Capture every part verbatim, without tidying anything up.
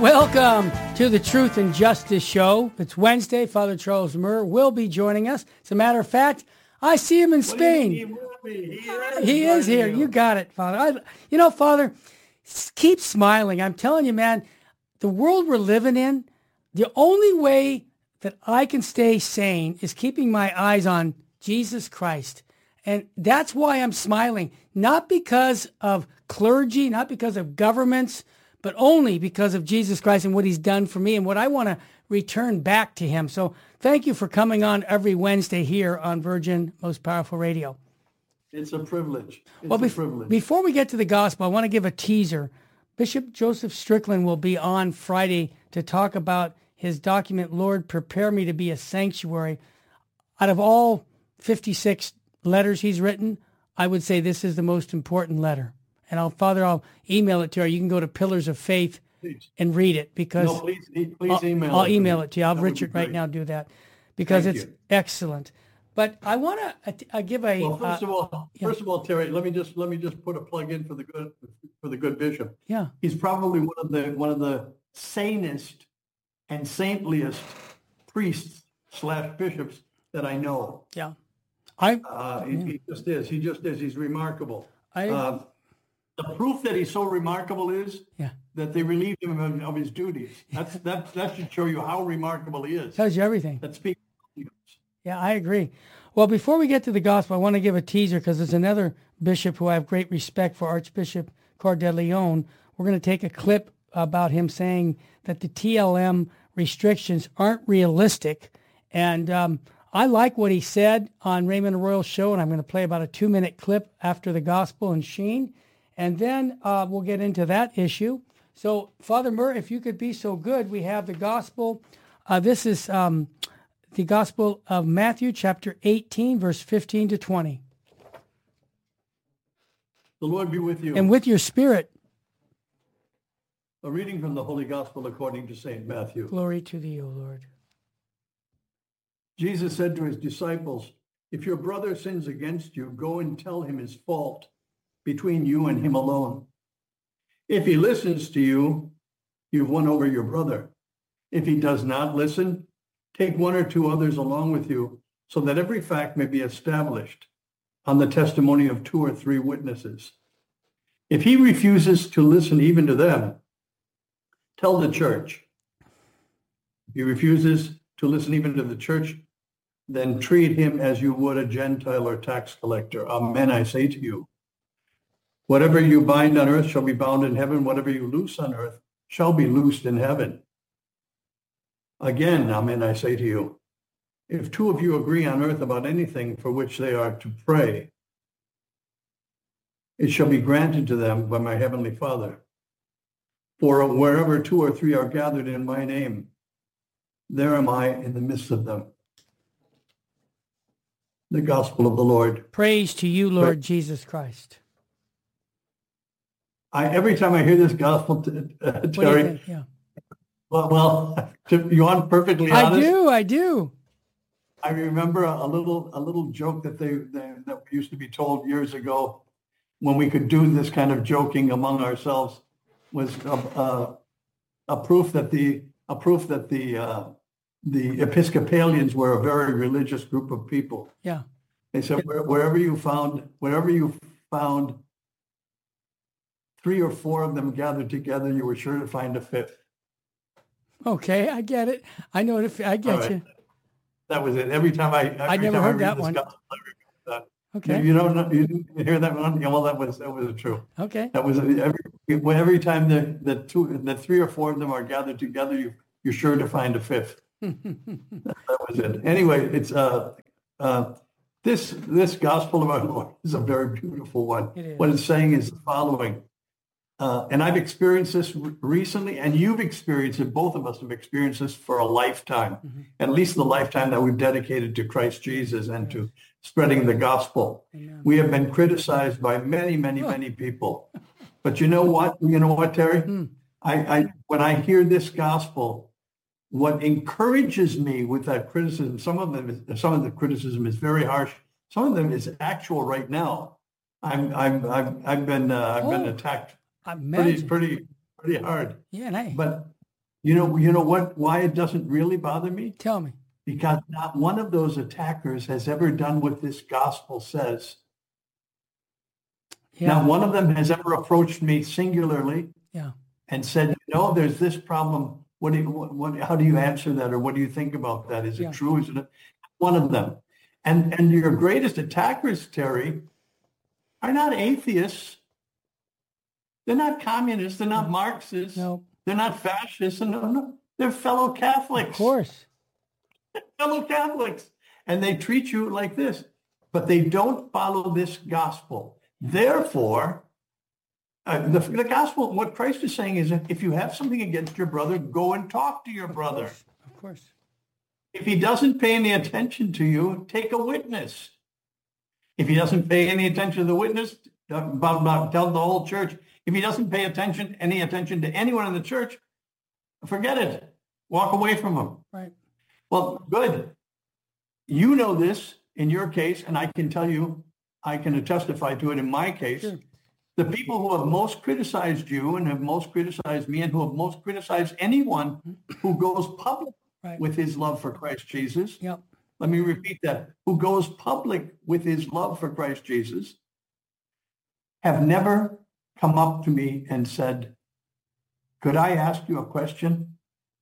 Welcome to the Truth and Justice Show. It's Wednesday. Father Charles Murr will be joining us. As a matter of fact, I see him in Spain. He, he is, he is here. You got it, Father. I, you know, Father, keep smiling. I'm telling you, man, the world we're living in, the only way that I can stay sane is keeping my eyes on Jesus Christ. And that's why I'm smiling, not because of clergy, not because of governments, but only because of Jesus Christ and what he's done for me and what I want to return back to him. So thank you for coming on every Wednesday here on Virgin Most Powerful Radio. It's a privilege. It's well, a bef- privilege. Before we get to the gospel, I want to give a teaser. Bishop Joseph Strickland will be on Friday to talk about his document, Lord, Prepare Me to Be a Sanctuary. Out of all fifty-six letters he's written, I would say this is the most important letter. And I'll, Father, I'll email it to you. You can go to Pillars of Faith Please. and read it because No, please, please I'll, email I'll it to email me. it to you. I'll have That would Richard be right great. now do that because Thank it's you. excellent. But I want to uh, give a Well, first uh, of all, yeah. first of all, Terry, let me just let me just put a plug in for the good for the good bishop. yeah. He's probably one of the one of the sanest and saintliest priests slash bishops that I know. Yeah. I Uh, he, he just is. He just is. He's remarkable. I Uh, the proof that he's so remarkable is yeah. that they relieved him of, of his duties. That's that that should show you how remarkable he is. Tells you everything. That speaks. Yeah, I agree. Well, before we get to the gospel, I want to give a teaser because there's another bishop who I have great respect for, Archbishop Cordeleone. We're going to take a clip about him saying that the T L M restrictions aren't realistic. And um, I like what he said on Raymond Arroyo's show, and I'm going to play about a two-minute clip after the gospel and Sheen. And then uh, we'll get into that issue. So, Father Murr, if you could be so good, we have the gospel. Uh, this is um, the gospel of Matthew, chapter eighteen, verse fifteen to twenty. The Lord be with you. And with your spirit, A reading from the Holy Gospel according to Saint Matthew. glory to thee, O Lord. Jesus said to his disciples, "If your brother sins against you, go and tell him his fault between you and him alone. If he listens to you, you've won over your brother. If he does not listen, take one or two others along with you, so that every fact may be established on the testimony of two or three witnesses. If he refuses to listen even to them, tell the church. If he refuses to listen even to the church, then treat him as you would a Gentile or tax collector. Amen, I say to you. Whatever you bind on earth shall be bound in heaven. Whatever you loose on earth shall be loosed in heaven. Again, amen, I say to you, if two of you agree on earth about anything for which they are to pray, it shall be granted to them by my heavenly Father. For wherever two or three are gathered in my name, there am I in the midst of them." The gospel of the Lord. Praise to you, Lord Jesus Christ. I, every time I hear this gospel, t- uh, What do you Terry, think? Yeah. well, well, to be on perfectly I honest, do, I do. I remember a, a little a little joke that they, they that used to be told years ago when we could do this kind of joking among ourselves was a, a, a proof that the a proof that the uh, the Episcopalians were a very religious group of people. Yeah. They said where, wherever you found wherever you found three or four of them gathered together, you were sure to find a fifth. Okay, I get it. I know it. I get All right. you. That was it. Every time I, every I never time heard I read that this one. gospel, I remember that. Okay. You, you don't know, you didn't hear that one? Yeah, well, that was that was true. Okay. That was every every time the the two the three or four of them are gathered together, you you're sure to find a fifth. that, that was it. Anyway, it's uh uh this this gospel of our Lord is a very beautiful one. It is. What it's saying is the following. Uh, and I've experienced this re- recently, and you've experienced it. Both of us have experienced this for a lifetime, Mm-hmm. at least the lifetime that we've dedicated to Christ Jesus and to spreading the gospel. Amen. We have been criticized by many, many, many people. But you know what? You know what, Terry? Mm. I, I when I hear this gospel, what encourages me with that criticism, some of them, is, some of the criticism is very harsh. Some of them is actual right now. I'm, I'm, I've, I've been, uh, I've been Oh. attacked I pretty, imagine. pretty, pretty hard. Yeah, and I, But You know, you know what, why it doesn't really bother me? Tell me. Because not one of those attackers has ever done what this gospel says. Yeah. Not one of them has ever approached me singularly Yeah. and said, no, there's this problem. What do you, what, what, how do you answer that? Or what do you think about that? Is it Yeah. true? Is it one of them? And, and your greatest attackers, Terry, are not atheists. They're not communists. They're not Marxists. No. They're not fascists. No, no. They're fellow Catholics. Of course. Fellow Catholics. And they treat you like this. But they don't follow this gospel. Therefore, uh, the, the gospel, what Christ is saying is that if you have something against your brother, go and talk to your Of brother. course. Of course. If he doesn't pay any attention to you, take a witness. If he doesn't pay any attention to the witness, about, about, tell the whole church. If he doesn't pay attention, any attention to anyone in the church, forget it. Walk away from him. Right. Well, good. You know this in your case, and I can tell you, I can testify to it in my case. Sure. The people who have most criticized you and have most criticized me and who have most criticized anyone who goes public Right. with his love for Christ Jesus. Yep. Let me repeat that. Who goes public with his love for Christ Jesus have never come up to me and said, could I ask you a question?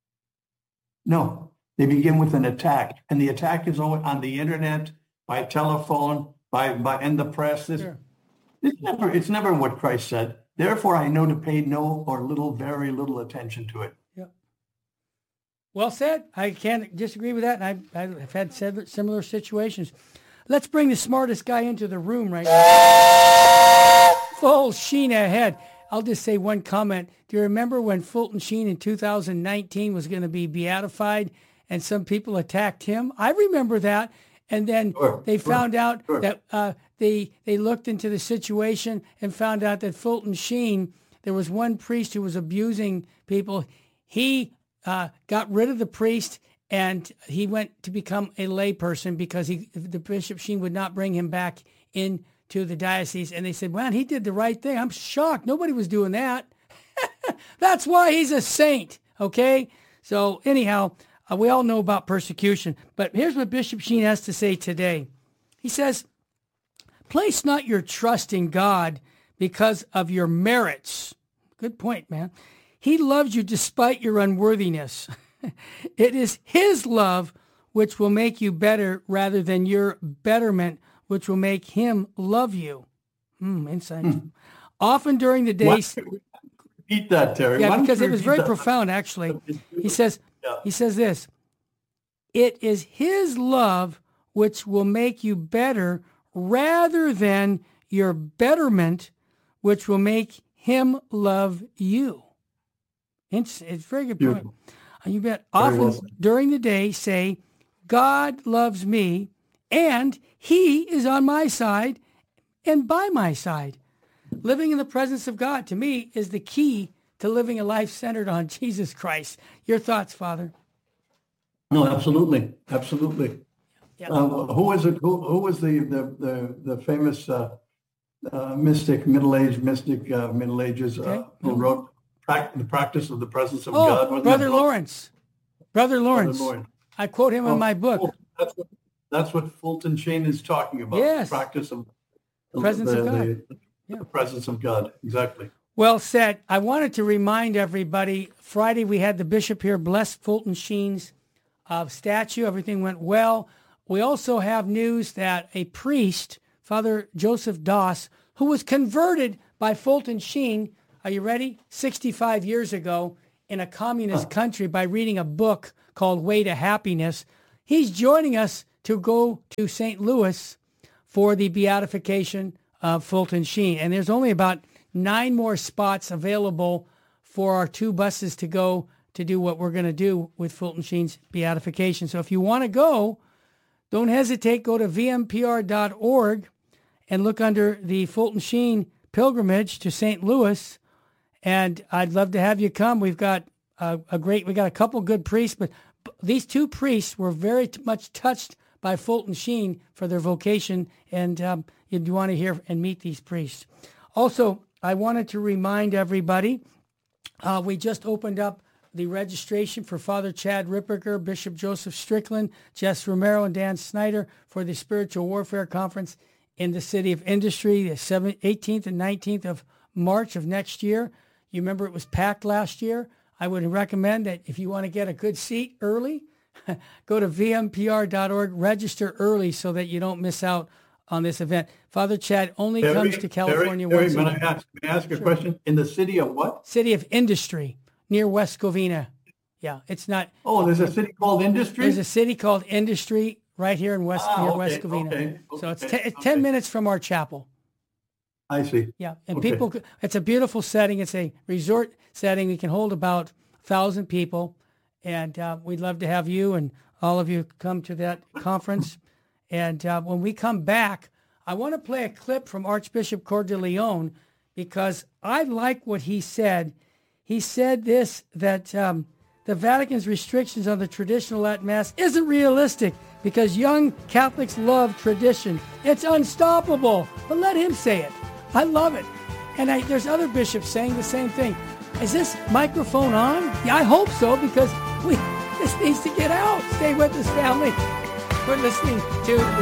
No, they begin with an attack. And the attack is on the internet, by telephone, by, by in the press. This, Sure. it's, never, it's never what Christ said. Therefore, I know to pay no or little, very little attention to it. Yep. Well said. I can't disagree with that. And I've, I've had similar situations. Let's bring the smartest guy into the room right now. Full Sheen ahead. I'll just say one comment. Do you remember when Fulton Sheen in two thousand nineteen was going to be beatified and some people attacked him? I remember that. And then Sure, they sure, found out sure. that uh, they they looked into the situation and found out that Fulton Sheen, there was one priest who was abusing people. He uh, got rid of the priest and he went to become a layperson because he the Bishop Sheen would not bring him back into the diocese. And they said, man, he did the right thing. I'm shocked. Nobody was doing that. That's why he's a saint, okay? So anyhow, uh, we all know about persecution. But here's what Bishop Sheen has to say today. He says, place not your trust in God because of your merits. Good point, man. He loves you despite your unworthiness. It is his love which will make you better rather than your betterment which will make him love you. Hmm, insight. Hmm. Often during the day... What? Repeat that, Terry. Yeah, Why don't because you it was repeat very that? profound, actually. He says, Yeah. he says this, it is his love which will make you better rather than your betterment which will make him love you. It's, it's a very good point. Beautiful. And you bet Very often well said. during the day say, God loves me and he is on my side and by my side. Living in the presence of God, to me, is the key to living a life centered on Jesus Christ. Your thoughts, Father? No, absolutely, absolutely. Yeah. Uh, who was it? Who, who was the the the, the famous uh, uh, mystic, middle-aged mystic, uh, Middle Ages, Okay. uh, who wrote prac- the practice of the presence of Oh, God? Wasn't Brother that book? Lawrence. Brother Lawrence. Lawrence. I quote him Oh, in my book. Fulton. That's what, that's what Fulton Sheen is talking about. Yes. The practice of the Presence the, of God. The, Yeah. the presence of God. Exactly. Well said. I wanted to remind everybody, Friday we had the bishop here bless Fulton Sheen's uh, statue. Everything went well. We also have news that a priest, Father Joseph Doss, who was converted by Fulton Sheen, are you ready? sixty-five years ago in a communist Huh. country by reading a book called Way to Happiness. He's joining us to go to Saint Louis for the beatification of Fulton Sheen. And there's only about nine more spots available for our two buses to go to do what we're going to do with Fulton Sheen's beatification. So if you want to go, don't hesitate. Go to v m p r dot org and look under the Fulton Sheen pilgrimage to Saint Louis. And I'd love to have you come. We've got a, a great, we got a couple good priests, but these two priests were very t- much touched by Fulton Sheen for their vocation, and um, you'd want to hear and meet these priests. Also, I wanted to remind everybody, uh, we just opened up the registration for Father Chad Ripperger, Bishop Joseph Strickland, Jess Romero, and Dan Snyder for the Spiritual Warfare Conference in the City of Industry, the eighteenth and nineteenth of March of next year. You remember it was packed last year. I would recommend that if you want to get a good seat early, go to v m p r dot org, register early so that you don't miss out on this event. Father Chad only Terry, comes to California Terry, once Terry, a may year. I ask, may I ask a Sure. question? In the city of what? City of Industry, near West Covina. Yeah, it's not. Oh, there's a city called Industry? There's a city called Industry right here in West Ah, near okay, West Covina. okay, So it's, okay, te- it's ten okay. minutes from our chapel. I see. Yeah, and Okay. people, it's a beautiful setting. It's a resort setting. We can hold about a thousand people, and uh, we'd love to have you and all of you come to that conference. And uh, when we come back, I want to play a clip from Archbishop Cordeleone because I like what he said. He said this, that um, the Vatican's restrictions on the traditional Latin Mass isn't realistic because young Catholics love tradition. It's unstoppable. But let him say it. I love it. And I, there's other bishops saying the same thing. Is this microphone on? Yeah, I hope so because we this needs to get out. Stay with us, family. We're listening to